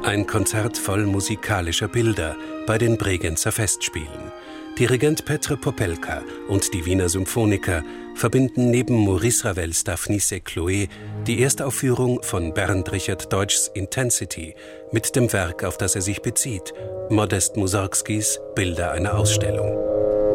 Ein Konzert voll musikalischer Bilder bei den Bregenzer Festspielen. Dirigent Petr Popelka und die Wiener Symphoniker verbinden neben Maurice Ravels Daphnis et Chloé die Erstaufführung von Bernd Richard Deutschs Intensity mit dem Werk, auf das er sich bezieht, Modest Mussorgskis Bilder einer Ausstellung.